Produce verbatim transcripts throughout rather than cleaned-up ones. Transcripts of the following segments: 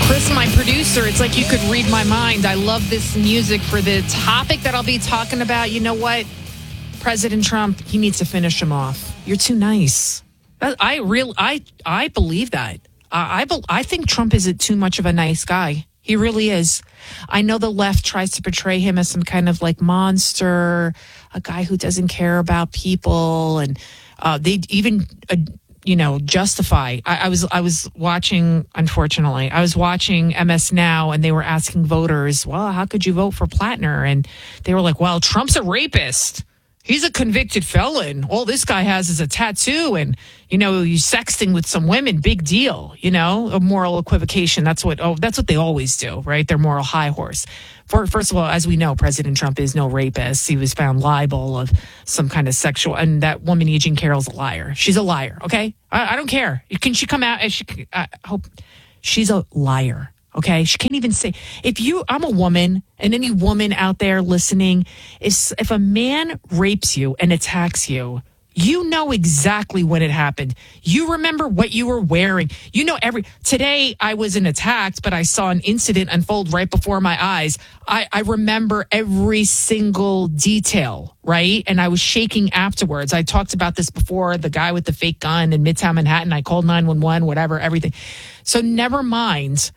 Chris, my producer, it's like you could read my mind. I love this music for the topic that I'll be talking about. You know what? President Trump, he needs to finish him off. You're too nice. I real I I believe that. I I, I think Trump is a, too much of a nice guy. He really is. I know the left tries to portray him as some kind of like monster, a guy who doesn't care about people, and uh, they even. Uh, you know, justify. I, I was I was watching, unfortunately, I was watching M S Now, and they were asking voters, well, how could you vote for Plattner? And they were like, well, Trump's a rapist. He's a convicted felon. All this guy has is a tattoo, and, you know, he's sexting with some women. Big deal, you know, a moral equivocation. That's what, oh, that's what they always do, right? Their moral high horse. For, first of all, as we know, President Trump is no rapist. He was found liable of some kind of sexual, and that woman, E. Jean Carroll's a liar. She's a liar, okay? I, I don't care. Can she come out? She, I hope she's a liar. Okay, she can't even say, if you, I'm a woman, and any woman out there listening, is if a man rapes you and attacks you, you know exactly when it happened. You remember what you were wearing. You know, every, today I wasn't attacked, but I saw an incident unfold right before my eyes. I, I remember every single detail, right? And I was shaking afterwards. I talked about this before, the guy with the fake gun in Midtown Manhattan. I called nine one one, whatever, everything. So never mind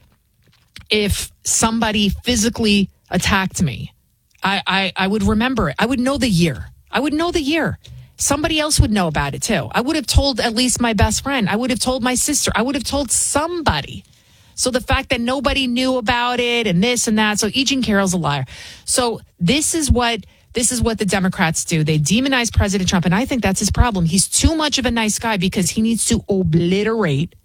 if somebody physically attacked me. I, I, I would remember it. I would know the year. I would know the year. Somebody else would know about it too. I would have told at least my best friend. I would have told my sister. I would have told somebody. So the fact that nobody knew about it and this and that. So E. Jean Carroll's a liar. So this is what this is what the Democrats do. They demonize President Trump. And I think that's his problem. He's too much of a nice guy because he needs to obliterate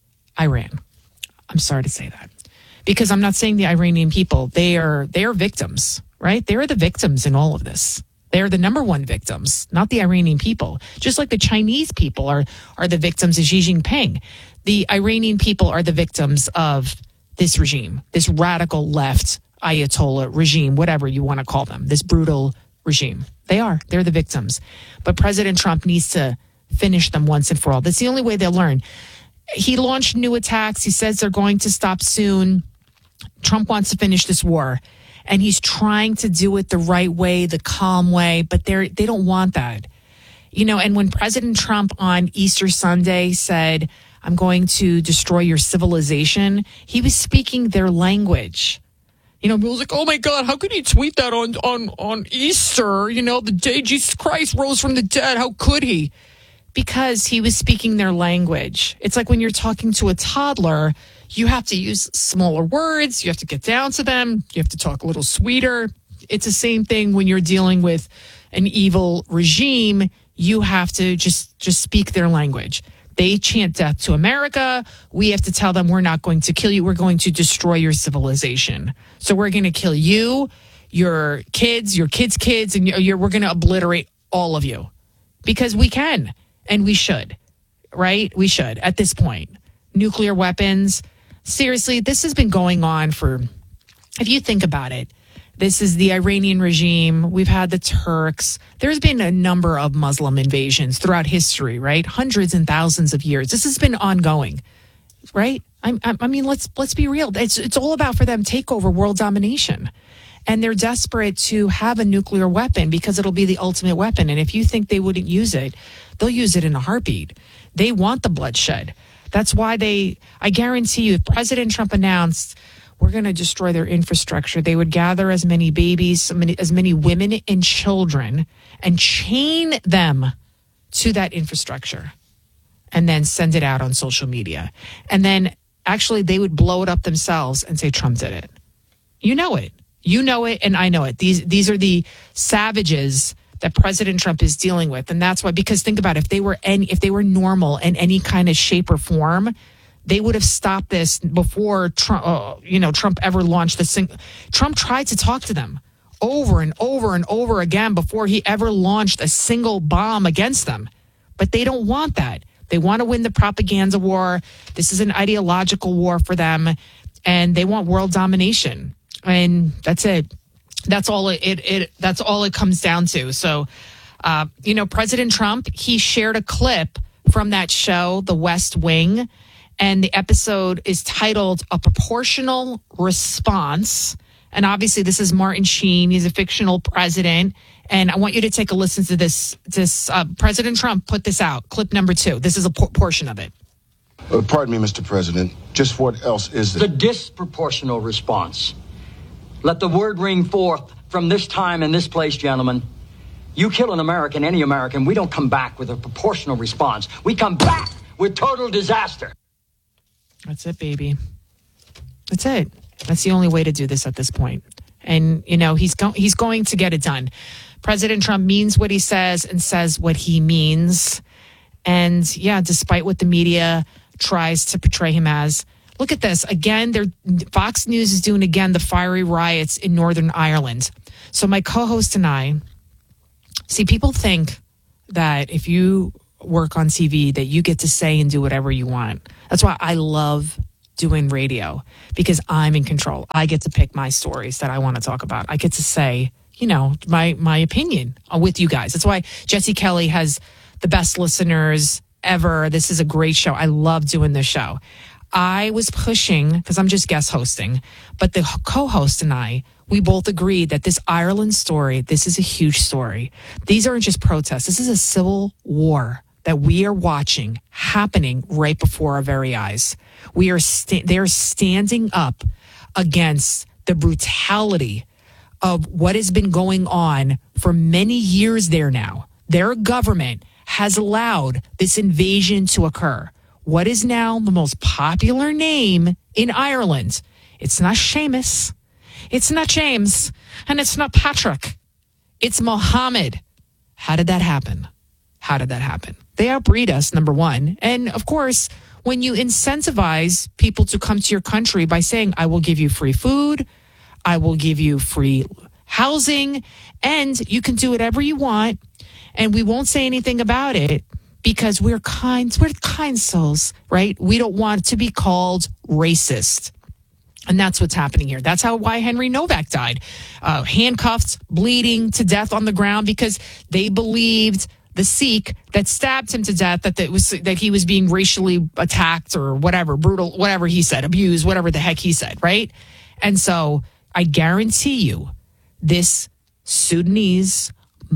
Iran. I'm sorry to say that. Because I'm not saying the Iranian people, they are they are victims, right? They are the victims in all of this. They are the number one victims, not the Iranian people. Just like the Chinese people are, are the victims of Xi Jinping. The Iranian people are the victims of this regime, this radical left Ayatollah regime, whatever you want to call them, this brutal regime. They are. They're the victims. But President Trump needs to finish them once and for all. That's the only way they'll learn. He launched new attacks. He says they're going to stop soon. Trump wants to finish this war. And he's trying to do it the right way, the calm way, but they're, they don't want that. You know, and when President Trump on Easter Sunday said, I'm going to destroy your civilization, he was speaking their language. You know, people was like, oh my God, how could he tweet that on, on, on Easter? You know, the day Jesus Christ rose from the dead. How could he? Because he was speaking their language. It's like when you're talking to a toddler, you have to use smaller words. You have to get down to them. You have to talk a little sweeter. It's the same thing when you're dealing with an evil regime. You have to just, just speak their language. They chant death to America. We have to tell them we're not going to kill you. We're going to destroy your civilization. So we're going to kill you, your kids, your kids' kids, and you're, we're going to obliterate all of you. Because we can, and we should, right? We should at this point. Nuclear weapons. Seriously, this has been going on for, if you think about it, this is the Iranian regime. We've had the Turks. There's been a number of Muslim invasions throughout history, right? Hundreds and thousands of years. This has been ongoing, right? I, I mean, let's let's be real. It's it's all about for them take over world domination. And they're desperate to have a nuclear weapon because it'll be the ultimate weapon. And if you think they wouldn't use it, they'll use it in a heartbeat. They want the bloodshed. That's why they, I guarantee you, if President Trump announced we're going to destroy their infrastructure, they would gather as many babies, as many women and children, and chain them to that infrastructure and then send it out on social media. And then actually they would blow it up themselves and say Trump did it. You know it. You know it, and I know it. These these are the savages that President Trump is dealing with, and that's why. Because think about it, if they were any, if they were normal in any kind of shape or form, they would have stopped this before Trump. Uh, you know, Trump ever launched the sing. Trump tried to talk to them over and over and over again before he ever launched a single bomb against them, but they don't want that. They want to win the propaganda war. This is an ideological war for them, and they want world domination. And that's it. That's all it, it, it that's all it comes down to. So, uh, you know, President Trump, he shared a clip from that show, The West Wing. And the episode is titled A Proportional Response. And obviously, this is Martin Sheen. He's a fictional president. And I want you to take a listen to this. This uh, President Trump put this out. Clip number two. This is a por- portion of it. Uh, pardon me, Mister President. Just what else is there? The disproportional response. Let the word ring forth from this time and this place, gentlemen. You kill an American, any American, we don't come back with a proportional response. We come back with total disaster. That's it, baby. That's it. That's the only way to do this at this point. And, you know, he's, go- he's going to get it done. President Trump means what he says and says what he means. And, yeah, despite what the media tries to portray him as. Look at this. Again, they're, Fox News is doing, again, the fiery riots in Northern Ireland. So my co-host and I, see, people think that if you work on T V that you get to say and do whatever you want. That's why I love doing radio, because I'm in control. I get to pick my stories that I want to talk about. I get to say, you know, my my opinion with you guys. That's why Jesse Kelly has the best listeners ever. This is a great show. I love doing this show. I was pushing, because I'm just guest hosting, but the co-host and I, we both agreed that this Ireland story, this is a huge story. These aren't just protests. This is a civil war that we are watching happening right before our very eyes. We are sta- they're standing up against the brutality of what has been going on for many years there now. Their government has allowed this invasion to occur. What is now the most popular name in Ireland? It's not Seamus. It's not James. And it's not Patrick. It's Mohammed. How did that happen? How did that happen? They outbreed us, number one. And of course, when you incentivize people to come to your country by saying, I will give you free food, I will give you free housing, and you can do whatever you want, and we won't say anything about it because we're kind, we're kind souls, right? We don't want to be called racist. And that's what's happening here. That's how why Henry Novak died. Uh, handcuffed, bleeding to death on the ground because they believed the Sikh that stabbed him to death, that that was that he was being racially attacked or whatever, brutal, whatever he said, abused, whatever the heck he said, right? And so I guarantee you, this Sudanese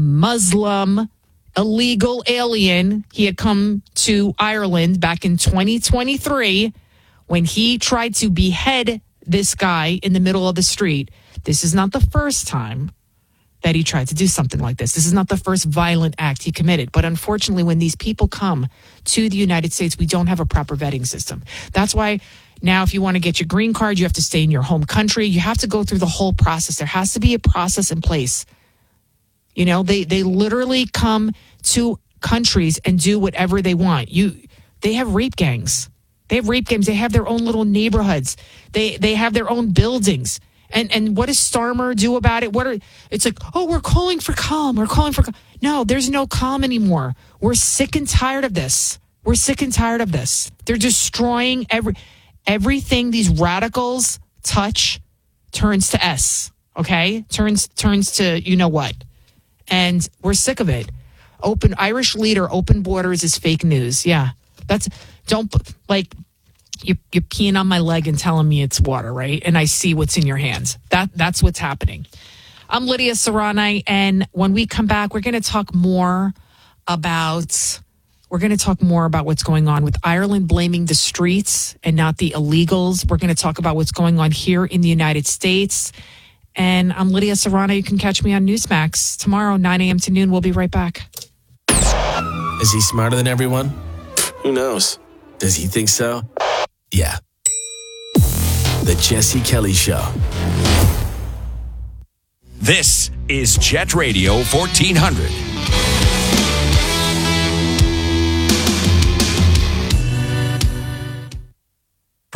Muslim illegal alien, he had come to Ireland back in twenty twenty-three when he tried to behead this guy in the middle of the street. This is not the first time that he tried to do something like this. This is not the first violent act he committed. But unfortunately, when these people come to the United States, we don't have a proper vetting system. That's why now if you want to get your green card, you have to stay in your home country. You have to go through the whole process. There has to be a process in place. You know, they, they literally come to countries and do whatever they want. You, they have rape gangs. They have rape gangs. They have their own little neighborhoods. They they have their own buildings. And and what does Starmer do about it? What are it's like, oh, we're calling for calm. We're calling for calm. No, there's no calm anymore. We're sick and tired of this. We're sick and tired of this. They're destroying every everything these radicals touch turns to S. Okay? Turns turns to you know what. And we're sick of it. Open Irish leader, open borders is fake news. Yeah. That's don't like You, you're peeing on my leg and telling me it's water, right? And I see what's in your hands. That That's what's happening. I'm Lydia Serrani, and when we come back, we're going to talk more about we're going to talk more about what's going on with Ireland blaming the streets and not the illegals. We're going to talk about what's going on here in the United States. And I'm Lydia Serrani. You can catch me on Newsmax tomorrow, nine a.m. to noon. We'll be right back. Is he smarter than everyone? Who knows? Does he think so? Yeah. The Jesse Kelly Show. This is Jet Radio fourteen hundred.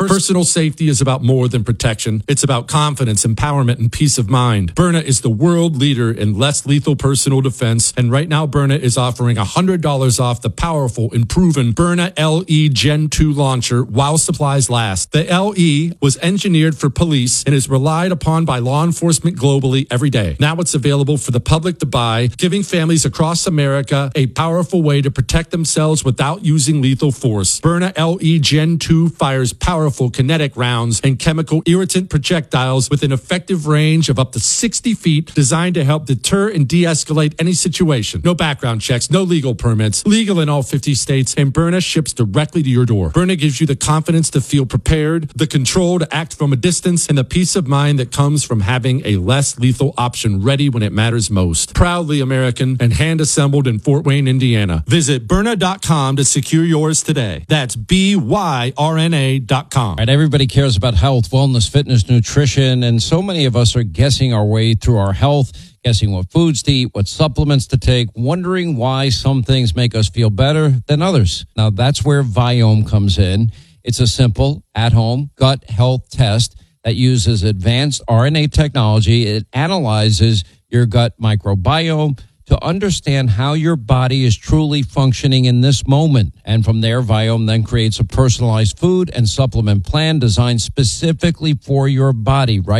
Personal safety is about more than protection. It's about confidence, empowerment, and peace of mind. Byrna is the world leader in less lethal personal defense, and right now Byrna is offering one hundred dollars off the powerful and proven Byrna L E Gen two launcher while supplies last. The L E was engineered for police and is relied upon by law enforcement globally every day. Now it's available for the public to buy, giving families across America a powerful way to protect themselves without using lethal force. Byrna L E Gen two fires powerful kinetic rounds and chemical irritant projectiles with an effective range of up to sixty feet, designed to help deter and de-escalate any situation. No background checks, no legal permits, legal in all fifty states, and Byrna ships directly to your door. Byrna gives you the confidence to feel prepared, the control to act from a distance, and the peace of mind that comes from having a less lethal option ready when it matters most. Proudly American and hand-assembled in Fort Wayne, Indiana. Visit Byrna dot com to secure yours today. That's B Y R N A dot com. Right, everybody cares about health, wellness, fitness, nutrition, and so many of us are guessing our way through our health, guessing what foods to eat, what supplements to take, wondering why some things make us feel better than others. Now, that's where Viome comes in. It's a simple, at-home gut health test that uses advanced R N A technology. It analyzes your gut microbiome to understand how your body is truly functioning in this moment. And from there, Viome then creates a personalized food and supplement plan designed specifically for your body, right?